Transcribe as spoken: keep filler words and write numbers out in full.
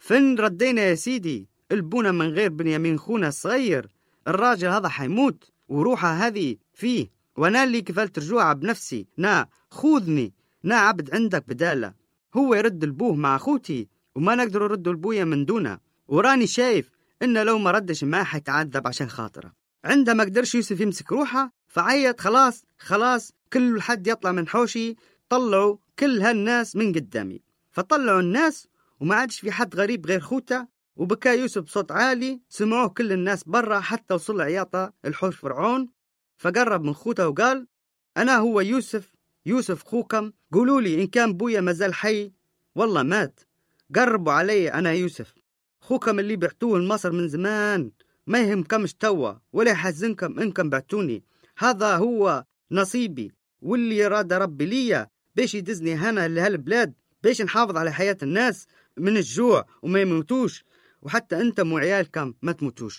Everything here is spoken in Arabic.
فين ردينا يا سيدي البونا من غير بنيامين خونا الصغير؟ الراجل هذا حيموت وروحه هذه فيه، وانا اللي كفلت رجوعه بنفسي. نا خذني، نا عبد عندك بدالة. هو يرد البوه مع اخوتي وما نقدر نرد البوية من دونه، وراني شايف إنه لو ما ردش ما حيتعذب عشان خاطره. عندما قدرش يوسف يمسك روحه فعيط خلاص خلاص كل حد يطلع من حوشي، طلعوا كل هالناس من قدامي. فطلعوا الناس وما عادش في حد غريب غير خوته، وبكى يوسف بصوت عالي سمعوه كل الناس برا حتى وصل عياطة الحوش فرعون. فقرب من خوته وقال: أنا هو يوسف، يوسف خوكم، قولوا لي إن كان بويا مازال حي والله مات. قربوا علي، أنا يوسف خوكم اللي بعتوه لمصر من زمان، ما يهمكمش توا ولا يحزنكم إنكم بعتوني. هذا هو نصيبي واللي يراد ربي ليا باش يدزني هنا لهالبلاد، باش نحافظ على حياة الناس من الجوع وما يموتوش، وحتى أنتم وعيالكم ما تموتوش.